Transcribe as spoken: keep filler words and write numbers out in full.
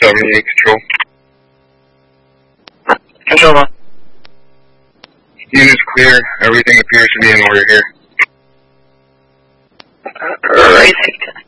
seventy-eight Control. Control one. Unit's clear. Everything appears to be in order here. Uh, racing.